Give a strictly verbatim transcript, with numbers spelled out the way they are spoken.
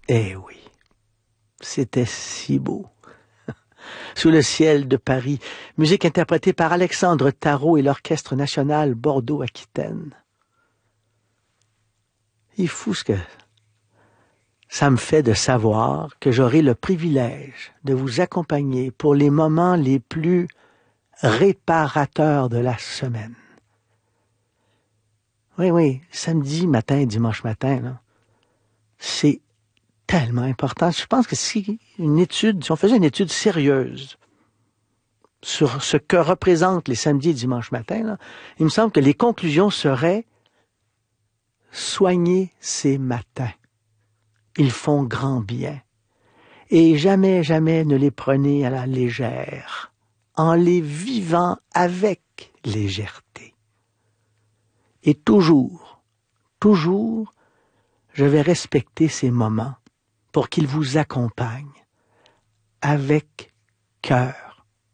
Eh oui, c'était si beau. Sous le ciel de Paris, musique interprétée par Alexandre Tarot et l'Orchestre national Bordeaux-Aquitaine. Il est fou ce que ça me fait de savoir que j'aurai le privilège de vous accompagner pour les moments les plus réparateurs de la semaine. Oui, oui, samedi matin, dimanche matin, là, c'est tellement important. Je pense que si une étude, si on faisait une étude sérieuse sur ce que représentent les samedis et dimanches matins, là, il me semble que les conclusions seraient soigner ces matins. Ils font grand bien. Et jamais, jamais ne les prenez à la légère, en les vivant avec légèreté. Et toujours, toujours, je vais respecter ces moments pour qu'ils vous accompagnent avec cœur.